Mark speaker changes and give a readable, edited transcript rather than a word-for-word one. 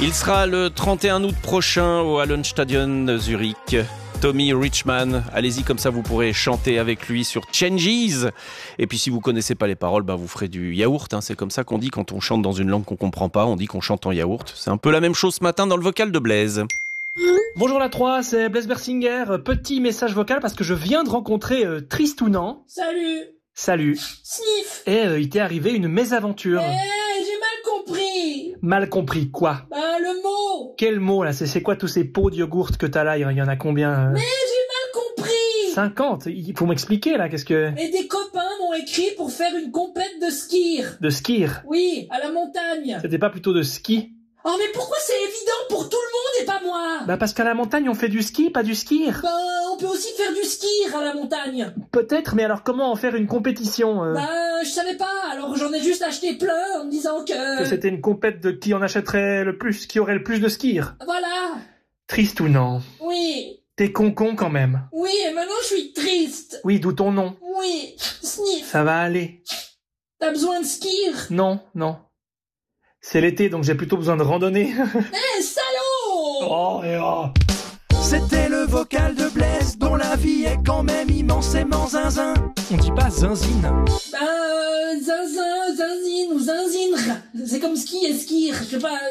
Speaker 1: Il sera le 31 août prochain au Hallenstadion Zurich. Tommy Richman, allez-y, comme ça vous pourrez chanter avec lui sur Changes. Et puis si vous connaissez pas les paroles, vous ferez du yaourt, c'est comme ça qu'on dit quand on chante dans une langue qu'on comprend pas, on dit qu'on chante en yaourt. C'est un peu la même chose ce matin dans le vocal de Blaise.
Speaker 2: Bonjour la 3, c'est Blaise Bersinger. Petit message vocal parce que je viens de rencontrer Tristounan. Salut.
Speaker 3: Sniff.
Speaker 2: Et il t'est arrivé une mésaventure.
Speaker 3: J'ai mal compris.
Speaker 2: Mal compris quoi?
Speaker 3: Le mot.
Speaker 2: Quel mot là? C'est quoi tous ces pots de yogourt que t'as là? Il y en a combien?
Speaker 3: Mais j'ai mal compris.
Speaker 2: 50. Il faut m'expliquer là, qu'est-ce que...
Speaker 3: Et des copains m'ont écrit pour faire une compète de skir.
Speaker 2: De skir?
Speaker 3: Oui, à la montagne.
Speaker 2: C'était pas plutôt de ski?
Speaker 3: Oh mais pourquoi c'est évident pour tout le monde et pas moi?
Speaker 2: Parce qu'à la montagne on fait du ski, pas du skir.
Speaker 3: On peut aussi faire du skir à la montagne.
Speaker 2: Peut-être, mais alors comment en faire une compétition?
Speaker 3: Je savais pas, alors j'en ai juste acheté plein en me disant
Speaker 2: Que c'était une compète de qui en achèterait le plus, qui aurait le plus de skir.
Speaker 3: Voilà.
Speaker 2: Tristounan.
Speaker 3: Oui.
Speaker 2: T'es con quand même.
Speaker 3: Oui, et maintenant je suis triste.
Speaker 2: Oui, d'où ton nom.
Speaker 3: Oui. Sniff.
Speaker 2: Ça va aller.
Speaker 3: T'as besoin de skir?
Speaker 2: Non. C'est l'été, donc j'ai plutôt besoin de randonnée.
Speaker 3: Salaud!
Speaker 4: C'était le vocal de Blaise, dont la vie est quand même immensément zinzin.
Speaker 2: On dit pas zinzine.
Speaker 3: Zinzin, zinzine ou zinzinre. C'est comme ski et skir. Je sais pas...